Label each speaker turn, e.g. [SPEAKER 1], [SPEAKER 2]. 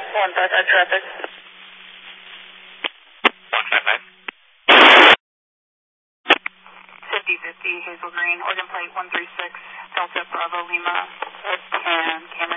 [SPEAKER 1] 155 traffic.
[SPEAKER 2] 155.
[SPEAKER 3] 5050 Hazel Green, Oregon Plate 136, Delta Bravo Lima, 10, Camel